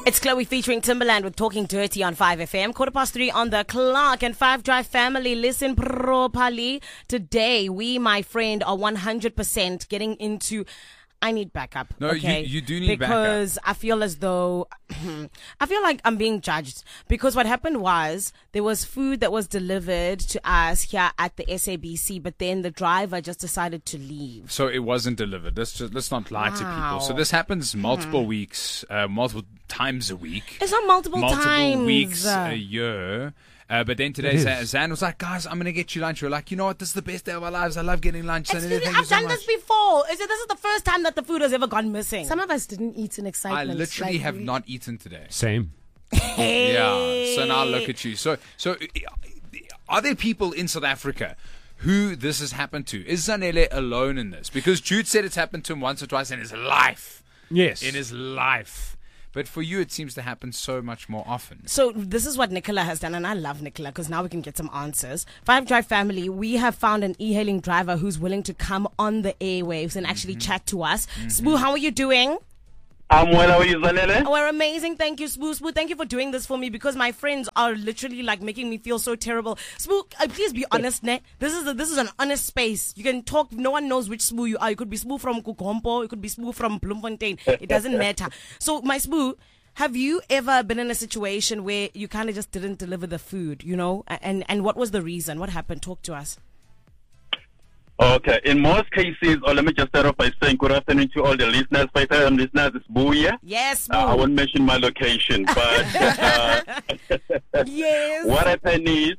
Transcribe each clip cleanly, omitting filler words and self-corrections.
It's Chloe featuring Timberland with Talking Dirty on 5FM. 3:15 on the clock. And 5 Drive family, listen properly. Today, we, my friend, are 100% getting into... I need backup. No, okay? you do need backup. Because I feel as though, I feel like I'm being judged. Because what happened was, there was food that was delivered to us here at the SABC, but then the driver just decided to leave. So it wasn't delivered. Let's not lie to people. So this happens multiple weeks, multiple times a week. It's not multiple times. Multiple weeks a year. But then today, Zan was like, guys, I'm going to get you lunch. We're like, you know what? This is the best day of our lives. I love getting lunch. Excuse me, I've done this before. This is the first time that the food has ever gone missing. Some of us didn't eat in excitement. I literally have not eaten today. Same. Yeah. So now look at you. So are there people in South Africa who this has happened to? Is Zanele alone in this? Because Jude said it's happened to him once or twice in his life. Yes. In his life. But for you, it seems to happen so much more often. So this is what Nicola has done, and I love Nicola because now we can get some answers. 5 Drive family, we have found an e-hailing driver who's willing to come on the airwaves and actually chat to us. Spoo, how are you doing? I'm well. How are you, Zanele? We're amazing. Thank you, Spoo. Spoo, thank you for doing this for me because my friends are literally like making me feel so terrible. Spoo, please be honest, ne? This is an honest space. You can talk. No one knows which Spoo you are. You could be Spoo from Kukompo. You could be Spoo from Bloemfontein. It doesn't matter. So, my Spoo, have you ever been in a situation where you kind of just didn't deliver the food, you know? And what was the reason? What happened? Talk to us. Okay. In most cases, let me just start off by saying good afternoon to all the listeners. 5FM listeners, it's Booya. Yes, Boo. I won't mention my location, but yes. What happened is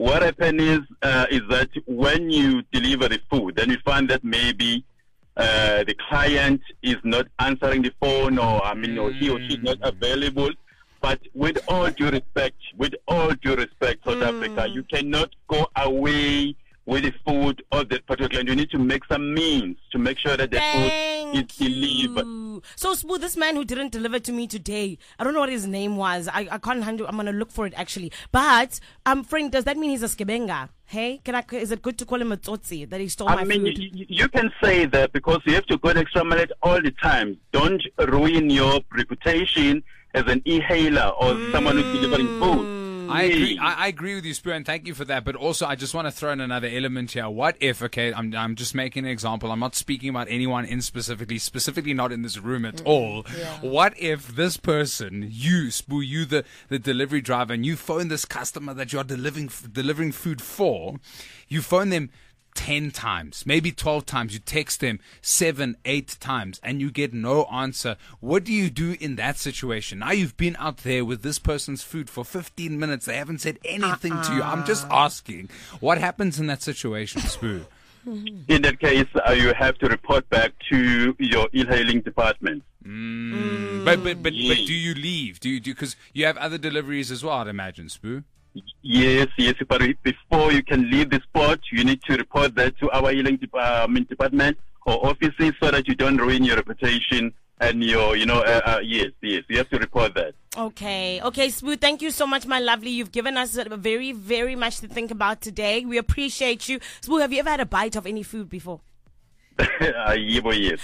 that when you deliver the food, then you find that maybe the client is not answering the phone, or or he or she is not available. But with all due respect, South Africa, you cannot go away with the food of that particular. You need to make some means to make sure that the food is delivered. So, Spoo, this man who didn't deliver to me today, I don't know what his name was. I can't handle. I'm gonna look for it actually. But, friend, does that mean he's a skebenga? Hey, is it good to call him a tsotsi that he stole my food? You can say that because you have to go an extra mile all the time. Don't ruin your reputation as an e-hailer or someone who's delivering food. I agree with you, Spoo, and thank you for that. But also, I just want to throw in another element here. What if, okay, I'm just making an example. I'm not speaking about anyone in specifically not in this room at all. Yeah. What if this person, you, Spoo, you the delivery driver, and you phone this customer that you're delivering food for, you phone them 10 times, maybe 12 times, you text them 7, 8 times, and you get no answer. What do you do in that situation? Now you've been out there with this person's food for 15 minutes. They haven't said anything to you. I'm just asking, what happens in that situation, Spoo? In that case, you have to report back to your e-hailing department. But do you leave? Do you because you have other deliveries as well, I'd imagine, Spoo? Yes. But before you can leave the spot, you need to report that to our e-hailing department or offices so that you don't ruin your reputation and your, yes, you have to report that. Okay, Spoo, thank you so much, my lovely. You've given us very, very much to think about today. We appreciate you. Spoo, have you ever had a bite of any food before? Yes.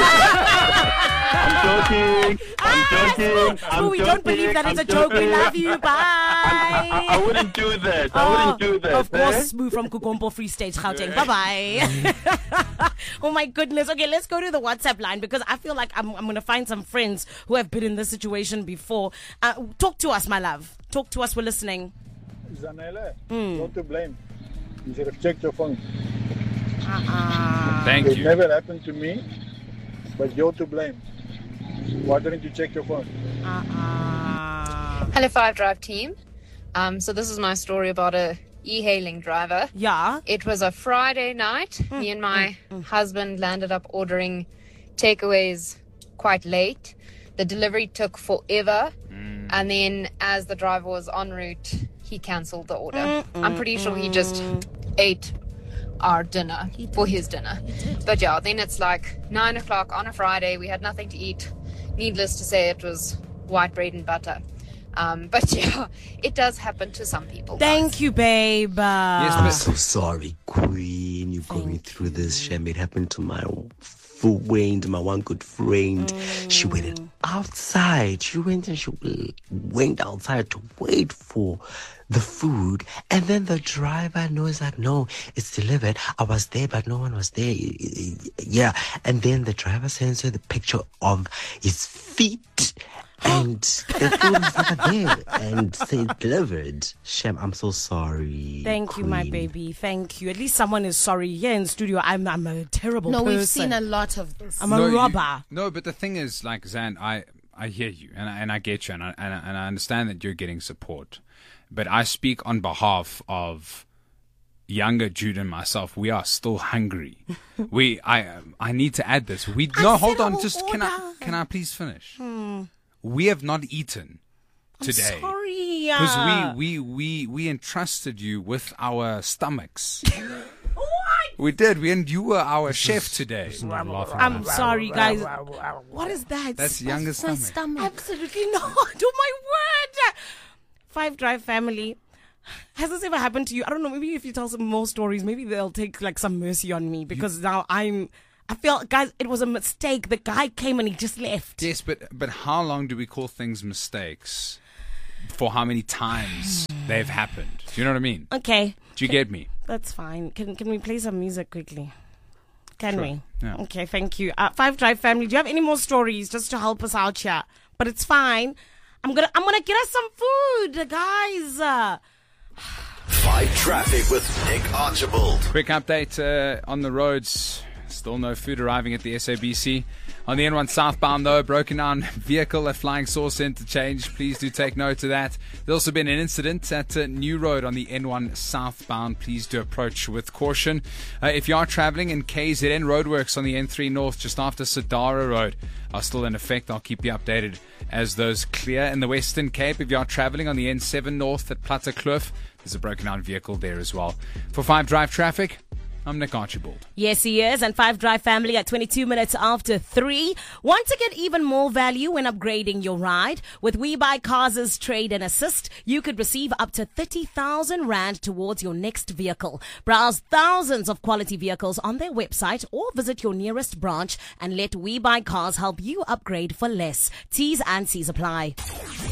I'm joking. Spoo, we don't believe that it's a joke. We love you. Bye. I wouldn't do that. Of course, Spoo from Kukompo Free State, Gauteng. Bye-bye. Oh, my goodness. Okay, let's go to the WhatsApp line because I feel like I'm going to find some friends who have been in this situation before. Talk to us, my love. Talk to us. We're listening. Zanele, not to blame. You should have checked your phone. Thank you. It never happened to me, but you're to blame. Why didn't you check your phone? Hello, 5 Drive team. So this is my story about a e-hailing driver. Yeah. It was a Friday night. Me and my husband landed up ordering takeaways quite late. The delivery took forever. And then as the driver was en route, he cancelled the order. I'm pretty sure he just ate our dinner for his dinner. But yeah, then it's like 9 o'clock on a Friday. We had nothing to eat. Needless to say, it was white bread and butter. But yeah, it does happen to some people. Thank you, babe. Yes, I'm so sorry, Queen. You're going through through this, Shem. It happened to my friend, my one good friend. She went outside. She went outside to wait for the food, and then the driver knows that no, it's delivered. I was there, but no one was there. Yeah, and then the driver sends her the picture of his feet. And the food was never there and say delivered. Shem, I'm so sorry. Thank you, my baby. Thank you. At least someone is sorry. Here in studio, I'm a terrible person. No, we've seen a lot of this. I'm a robber. No, but the thing is, like, Zan, I hear you and I get you and I understand that you're getting support. But I speak on behalf of younger Jude and myself. We are still hungry. I need to add this. Hold on. Just can I please finish? We have not eaten today. I'm sorry. Because we entrusted you with our stomachs. What? We did. You were our chef today. I'm sorry, guys. What is that? That's younger stomach. Absolutely not. Oh, my word. 5 Drive family. Has this ever happened to you? I don't know. Maybe if you tell some more stories, maybe they'll take like some mercy on me because now I feel, guys, it was a mistake. The guy came and he just left. Yes, but how long do we call things mistakes? For how many times they've happened? Do you know what I mean? Okay. Do you get me? That's fine. Can we play some music quickly? Can we? Yeah. Okay, thank you. 5 Drive family, do you have any more stories just to help us out here? But it's fine. I'm gonna get us some food, guys. 5 Traffic with Nick Archibald. Quick update on the roads. Still no food arriving at the SABC. On the N1 southbound, though, broken down vehicle at Flying Saucer interchange. Please do take note of that. There's also been an incident at New Road on the N1 southbound. Please do approach with caution. If you are traveling in KZN, roadworks on the N3 north just after Sadara Road are still in effect. I'll keep you updated as those clear. In the Western Cape, if you are traveling on the N7 north at Platte Kloof, there's a broken down vehicle there as well. For 5 Drive traffic, I'm Nick Archibald. Yes, he is. And 5 Drive family at 22 minutes after 3. Want to get even more value when upgrading your ride? With WeBuyCars' Trade and Assist, you could receive up to 30,000 Rand towards your next vehicle. Browse thousands of quality vehicles on their website or visit your nearest branch and let WeBuyCars help you upgrade for less. T's and C's apply.